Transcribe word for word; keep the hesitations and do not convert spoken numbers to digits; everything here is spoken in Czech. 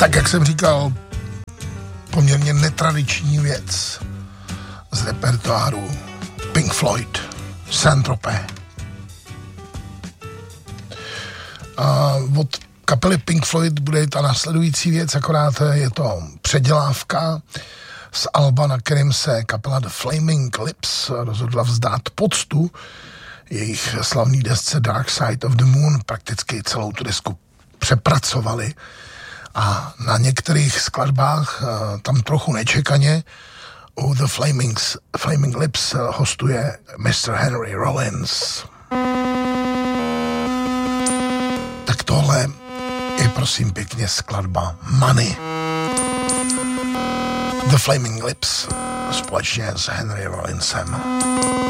Tak, jak jsem říkal, poměrně netradiční věc z repertoáru Pink Floyd, Saint-Tropez. A od kapely Pink Floyd bude ta následující věc, akorát je to předělávka z alba, na kterém se kapela The Flaming Lips rozhodla vzdát poctu jejich slavný desce Dark Side of the Moon. Prakticky celou tu desku přepracovali a na některých skladbách tam trochu nečekaně u The Flamings, Flaming Lips hostuje mister Henry Rollins. Tak tohle je prosím pěkně skladba Money. The Flaming Lips společně s Henry Rollinsem.